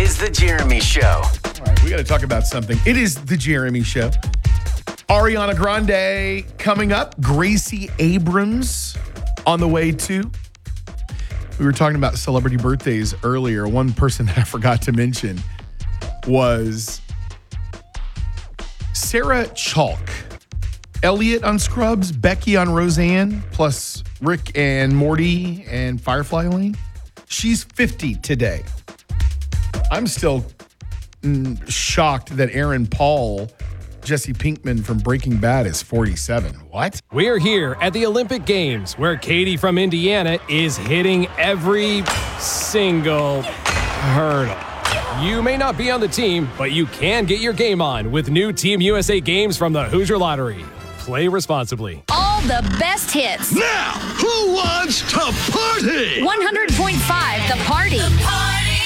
is The Jeremy Show. All right, we got to talk about something. It is The Jeremy Show. Ariana Grande coming up. Gracie Abrams on the way too. We were talking about celebrity birthdays earlier. One person that I forgot to mention was Sarah Chalk. Elliot on Scrubs, Becky on Roseanne, plus Rick and Morty and Firefly Lane. She's 50 today. I'm still shocked that Aaron Paul, Jesse Pinkman from Breaking Bad, is 47. What? We're here at the Olympic Games, where Katie from Indiana is hitting every single hurdle. You may not be on the team, but you can get your game on with new Team USA games from the Hoosier Lottery. Play responsibly. All the best hits. Now, who wants to party? 100.5 The Party.